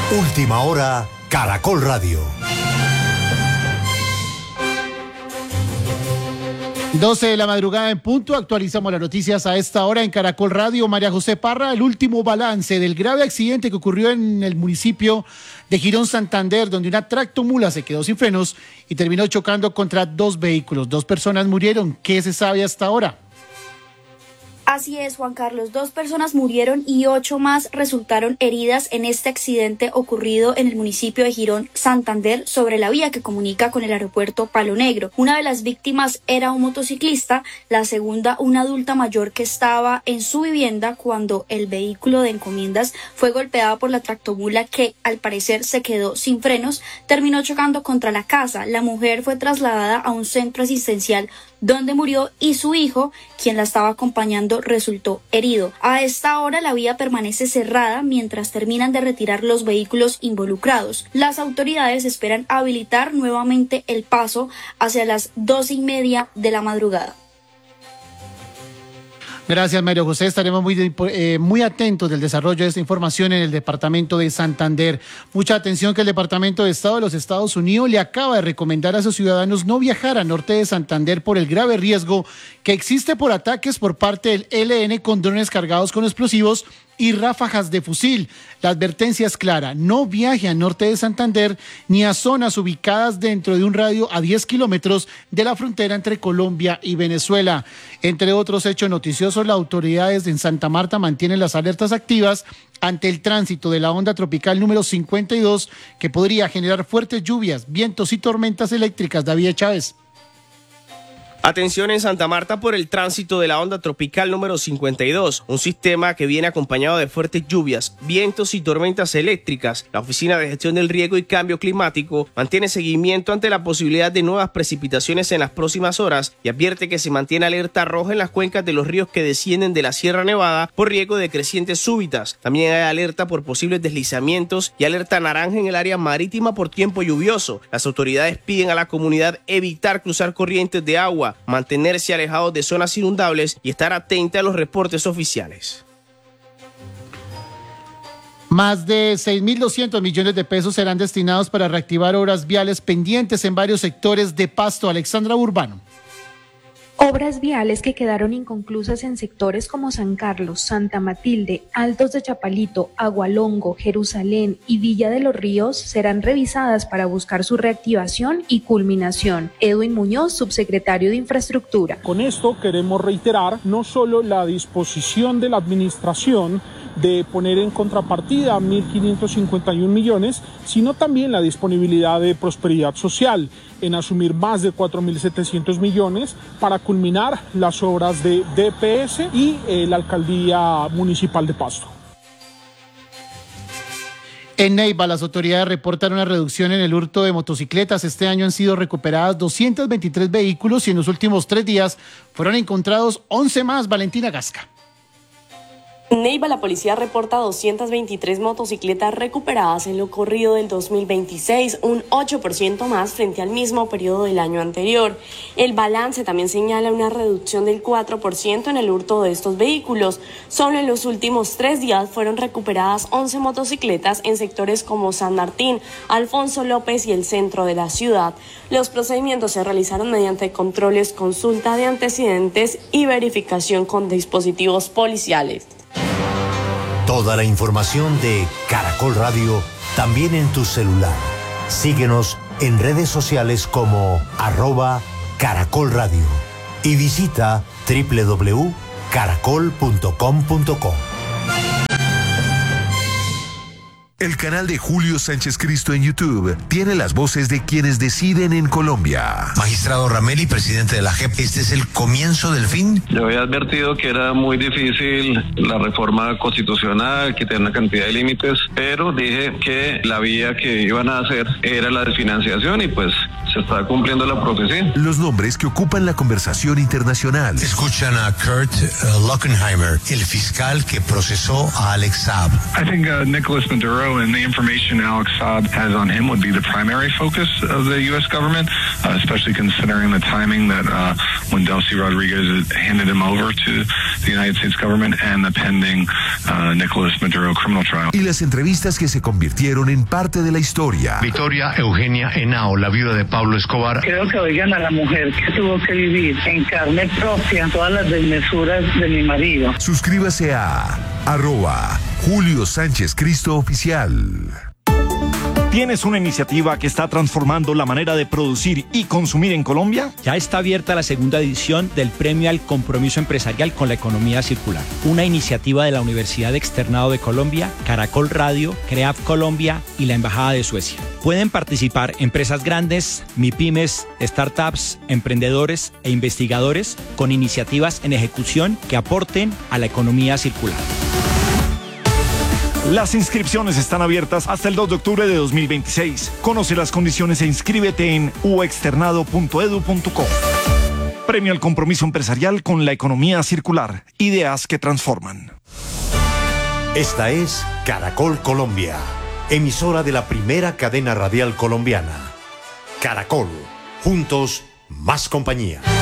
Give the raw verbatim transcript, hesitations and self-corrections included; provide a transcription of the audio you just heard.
Última hora, Caracol Radio. doce de la madrugada en punto, actualizamos las noticias a esta hora en Caracol Radio. María José Parra, el último balance del grave accidente que ocurrió en el municipio de Girón, Santander, donde una tractomula se quedó sin frenos y terminó chocando contra dos vehículos. Dos personas murieron. ¿Qué se sabe hasta ahora? Así es, Juan Carlos. Dos personas murieron y ocho más resultaron heridas en este accidente ocurrido en el municipio de Girón, Santander, sobre la vía que comunica con el aeropuerto Palo Negro. Una de las víctimas era un motociclista, la segunda una adulta mayor que estaba en su vivienda cuando el vehículo de encomiendas fue golpeado por la tractomula que al parecer se quedó sin frenos, terminó chocando contra la casa. La mujer fue trasladada a un centro asistencial donde murió y su hijo, quien la estaba acompañando, resultó herido. A esta hora la vía permanece cerrada mientras terminan de retirar los vehículos involucrados. Las autoridades esperan habilitar nuevamente el paso hacia las doce y media de la madrugada. Gracias, Mario José. Estaremos muy, eh, muy atentos del desarrollo de esta información en el departamento de Santander. Mucha atención que el Departamento de Estado de los Estados Unidos le acaba de recomendar a sus ciudadanos no viajar al norte de Santander por el grave riesgo que existe por ataques por parte del E L N con drones cargados con explosivos y ráfagas de fusil. La advertencia es clara: no viaje al norte de Santander ni a zonas ubicadas dentro de un radio a diez kilómetros de la frontera entre Colombia y Venezuela. Entre otros hechos noticiosos, las autoridades en Santa Marta mantienen las alertas activas ante el tránsito de la onda tropical número cincuenta y dos, que podría generar fuertes lluvias, vientos y tormentas eléctricas. David Chávez. Atención en Santa Marta por el tránsito de la onda tropical número cincuenta y dos, un sistema que viene acompañado de fuertes lluvias, vientos y tormentas eléctricas. La Oficina de Gestión del Riesgo y Cambio Climático mantiene seguimiento ante la posibilidad de nuevas precipitaciones en las próximas horas y advierte que se mantiene alerta roja en las cuencas de los ríos que descienden de la Sierra Nevada por riesgo de crecientes súbitas. También hay alerta por posibles deslizamientos y alerta naranja en el área marítima por tiempo lluvioso. Las autoridades piden a la comunidad evitar cruzar corrientes de agua, mantenerse alejados de zonas inundables y estar atenta a los reportes oficiales. Más de seis mil doscientos millones de pesos serán destinados para reactivar obras viales pendientes en varios sectores de Pasto. Alexandra Urbano. Obras viales que quedaron inconclusas en sectores como San Carlos, Santa Matilde, Altos de Chapalito, Agualongo, Jerusalén y Villa de los Ríos serán revisadas para buscar su reactivación y culminación. Edwin Muñoz, subsecretario de Infraestructura. Con esto queremos reiterar no solo la disposición de la administración de poner en contrapartida mil quinientos cincuenta y un millones, sino también la disponibilidad de Prosperidad Social en asumir más de cuatro mil setecientos millones para culminar las obras de D P S y eh, la Alcaldía Municipal de Pasto. En Neiva, las autoridades reportan una reducción en el hurto de motocicletas. Este año han sido recuperadas doscientos veintitrés vehículos y en los últimos tres días fueron encontrados once más. Valentina Gasca. En Neiva, la policía reporta doscientas veintitrés motocicletas recuperadas en lo corrido del dos mil veintiséis, un ocho por ciento más frente al mismo periodo del año anterior. El balance también señala una reducción del cuatro por ciento en el hurto de estos vehículos. Solo en los últimos tres días fueron recuperadas once motocicletas en sectores como San Martín, Alfonso López y el centro de la ciudad. Los procedimientos se realizaron mediante controles, consulta de antecedentes y verificación con dispositivos policiales. Toda la información de Caracol Radio también en tu celular. Síguenos en redes sociales como arroba Caracol Radio y visita doble u doble u doble u punto caracol punto com punto co. El canal de Julio Sánchez Cristo en YouTube tiene las voces de quienes deciden en Colombia. Magistrado Rameli, presidente de la J E P, ¿este es el comienzo del fin? Yo había advertido que era muy difícil la reforma constitucional, que tenía una cantidad de límites, pero dije que la vía que iban a hacer era la de financiación y pues se está cumpliendo la profecía. Los nombres que ocupan la conversación internacional. Escuchan a Kurt uh, Lockenheimer, el fiscal que procesó a Alex Saab. I think uh, Nicholas Maduro and the information Alex Saab has on him would be the primary focus of the U S government, uh, especially considering the timing that uh, when Delcy Rodriguez handed him over to the United States government, and the pending uh, Nicolas Maduro criminal trial. Y las entrevistas que se convirtieron en parte de la historia. Victoria Eugenia Henao, la viuda de Pablo Escobar. Creo que oigan a la mujer que tuvo que vivir en carne propia todas las desmesuras de mi marido. Suscríbase a arroba Julio Sánchez Cristo Oficial. ¿Tienes una iniciativa que está transformando la manera de producir y consumir en Colombia? Ya está abierta la segunda edición del Premio al Compromiso Empresarial con la Economía Circular, una iniciativa de la Universidad Externado de Colombia, Caracol Radio, CREAF Colombia y la Embajada de Suecia. Pueden participar empresas grandes, MIPYMES, startups, emprendedores e investigadores con iniciativas en ejecución que aporten a la economía circular. Las inscripciones están abiertas hasta el dos de octubre de dos mil veintiséis. Conoce las condiciones e inscríbete en u externado punto edu punto co. Premio al Compromiso Empresarial con la Economía Circular. Ideas que transforman. Esta es Caracol Colombia, emisora de la primera cadena radial colombiana. Caracol, juntos, más compañía.